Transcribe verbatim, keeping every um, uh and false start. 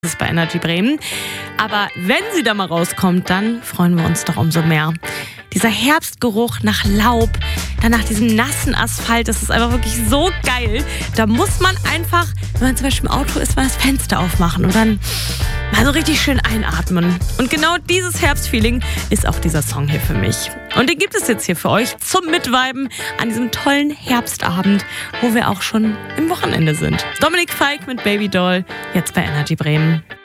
Das ist bei Energy Bremen. Aber wenn sie da mal rauskommt, dann freuen wir uns doch umso mehr. Dieser Herbstgeruch nach Laub, dann nach diesem nassen Asphalt, das ist einfach wirklich so geil. Da muss man einfach, wenn man zum Beispiel im Auto ist, mal das Fenster aufmachen und dann mal so richtig schön einatmen. Und genau dieses Herbstfeeling ist auch dieser Song hier für mich. Und den gibt es jetzt hier für euch zum Mitviben an diesem tollen Herbstabend, wo wir auch schon im Wochenende sind. Dominik Feick mit Baby Doll, jetzt bei Energy Bremen.